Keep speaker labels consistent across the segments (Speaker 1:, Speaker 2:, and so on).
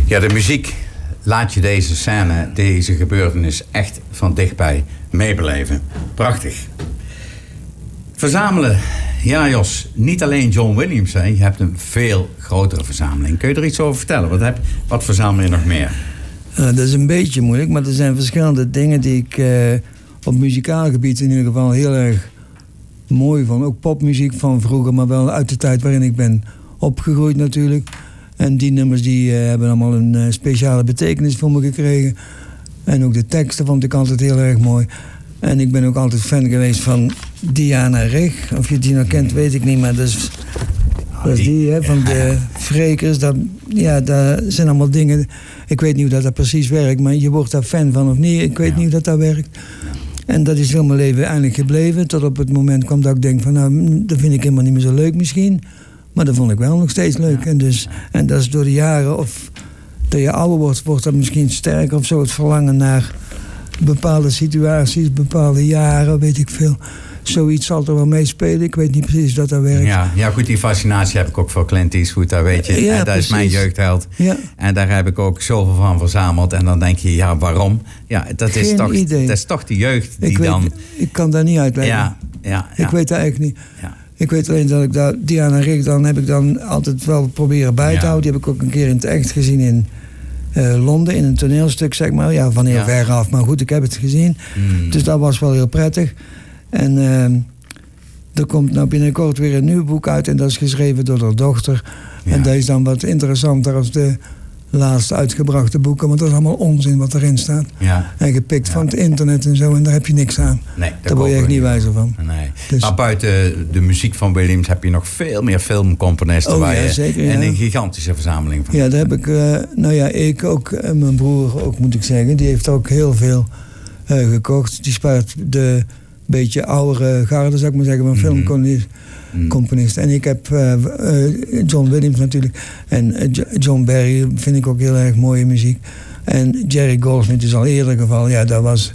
Speaker 1: Ja, de muziek laat je deze scène, deze gebeurtenis echt van dichtbij meebeleven. Prachtig. Verzamelen. Ja, Jos, niet alleen John Williams. Hè. Je hebt een veel grotere verzameling. Kun je er iets over vertellen? Wat verzamel je nog meer?
Speaker 2: Dat is een beetje moeilijk, maar er zijn verschillende dingen die ik op muzikaal gebied in ieder geval heel erg mooi vond. Ook popmuziek van vroeger, maar wel uit de tijd waarin ik ben opgegroeid natuurlijk. En die nummers die hebben allemaal een speciale betekenis voor me gekregen. En ook de teksten vond ik altijd heel erg mooi. En ik ben ook altijd fan geweest van Diana Rigg. Of je die nog kent, weet ik niet, maar dat is die hè, van de Vrekers. Dat zijn allemaal dingen. Ik weet niet hoe dat precies werkt, maar je wordt daar fan van of niet. Ik weet niet hoe dat werkt. En dat is heel mijn leven eigenlijk gebleven. Tot op het moment kwam dat ik denk van, nou, dat vind ik helemaal niet meer zo leuk misschien. Maar dat vond ik wel nog steeds leuk. En dat is door de jaren, of dat je ouder wordt dat misschien sterker of zo. Het verlangen naar bepaalde situaties, bepaalde jaren, weet ik veel. Zoiets zal er wel meespelen. Ik weet niet precies dat werkt.
Speaker 1: Ja, goed, die fascinatie heb ik ook voor Clint Eastwood, dat weet je. Ja, en dat is mijn jeugdheld. Ja. En daar heb ik ook zoveel van verzameld. En dan denk je, ja, waarom? Ja, dat is toch de jeugd die
Speaker 2: ik kan dat niet uitleggen.
Speaker 1: Ja.
Speaker 2: Ik weet dat eigenlijk niet. Ja. Ik weet alleen dat ik Diana Rigg, dan heb ik dan altijd wel proberen bij te houden. Die heb ik ook een keer in het echt gezien in Londen, in een toneelstuk, zeg maar. Ja, van heel ver af, maar goed, ik heb het gezien. Dus dat was wel heel prettig. En er komt nou binnenkort weer een nieuw boek uit en dat is geschreven door haar dochter. Ja. En dat is dan wat interessanter als de laatst uitgebrachte boeken, want dat is allemaal onzin wat erin staat. Ja. En gepikt van het internet en zo, en daar heb je niks aan. Nee, daar word je echt niet wijzer van.
Speaker 1: Nee. Dus, maar buiten de muziek van Williams heb je nog veel meer filmcomponisten waar je
Speaker 2: zeker,
Speaker 1: en een gigantische verzameling van.
Speaker 2: Ja, daar heb ik, ik ook, en mijn broer ook, moet ik zeggen, die heeft ook heel veel gekocht. Die spaart de beetje oudere garde, zou ik maar zeggen, van filmcomponist. En ik heb John Williams natuurlijk. En John Barry vind ik ook heel erg mooie muziek. En Jerry Goldsmith is al eerder geval. Ja, dat was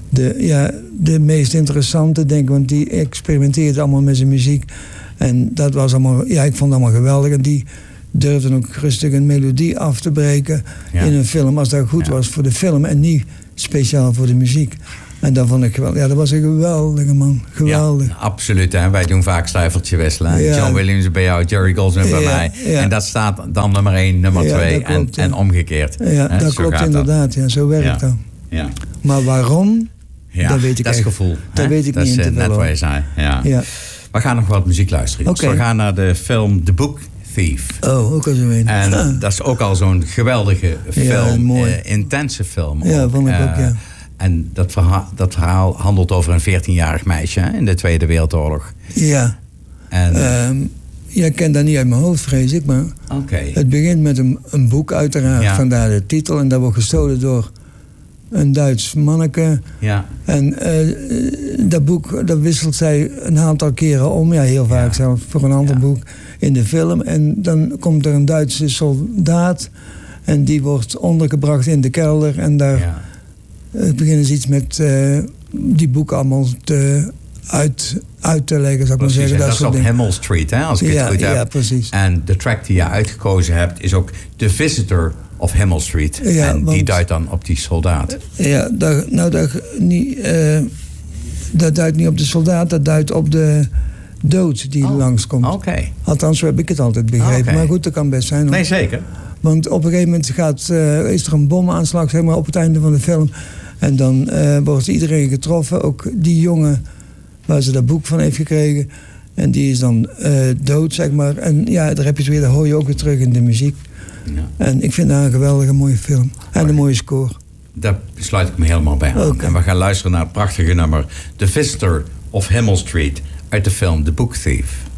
Speaker 2: de meest interessante, denk ik. Want die experimenteerde allemaal met zijn muziek. En dat was allemaal, ja, ik vond het allemaal geweldig. En die durfde ook rustig een melodie af te breken in een film. Als dat goed was voor de film en niet speciaal voor de muziek. En dat vond ik geweldig. Ja, dat was een geweldige man. Geweldig.
Speaker 1: Ja, absoluut. Hè? Wij doen vaak stuivertje wisselen. Ja. John Williams bij jou, Jerry Goldsmith bij mij. Ja. En dat staat dan nummer 1, nummer 2 en omgekeerd.
Speaker 2: Ja, dat klopt inderdaad. Ja, zo werkt dat. Ja. Maar waarom? Dat weet ik
Speaker 1: dat is
Speaker 2: echt.
Speaker 1: Gevoel.
Speaker 2: Dat weet ik niet.
Speaker 1: Dat is net wat je zei. Ja. We gaan nog wat muziek luisteren. Okay. We gaan naar de film The Book Thief.
Speaker 2: Oh, ook al zo een.
Speaker 1: En dat is ook al zo'n geweldige film.
Speaker 2: Mooi.
Speaker 1: Intense film.
Speaker 2: Ja, vond ik ook, ja.
Speaker 1: En dat verhaal handelt over een 14-jarig meisje in de Tweede Wereldoorlog.
Speaker 2: Ja. En ik ken dat niet uit mijn hoofd, vrees ik, maar het begint met een boek uiteraard, vandaar de titel. En dat wordt gestolen door een Duits manneke. Ja. En dat boek, dat wisselt zij een aantal keren om, heel vaak zelf, voor een ander boek in de film. En dan komt er een Duitse soldaat en die wordt ondergebracht in de kelder en daar... beginnen ze iets met die boeken allemaal uit te leggen, zou ik maar zeggen.
Speaker 1: Dat is op Hemel Street, hè, als ik het goed heb.
Speaker 2: Ja, precies.
Speaker 1: En de track die je uitgekozen hebt is ook The Visitor of Hemel Street. Ja, en die duidt dan op die soldaat.
Speaker 2: Ja, dat duidt niet op de soldaat, dat duidt op de dood die langskomt.
Speaker 1: Okay.
Speaker 2: Althans, zo heb ik het altijd begrepen. Maar goed, dat kan best zijn.
Speaker 1: Nee, zeker.
Speaker 2: Want op een gegeven moment is er een bomaanslag, zeg maar, op het einde van de film. En dan wordt iedereen getroffen. Ook die jongen waar ze dat boek van heeft gekregen. En die is dan dood, zeg maar. En ja, daar heb je het weer, dat hoor je ook weer terug in de muziek. Ja. En ik vind dat een geweldige mooie film. En een mooie score.
Speaker 1: Daar sluit ik me helemaal bij aan. Okay. En we gaan luisteren naar het prachtige nummer The Visitor of Hemel Street uit de film The Book Thief.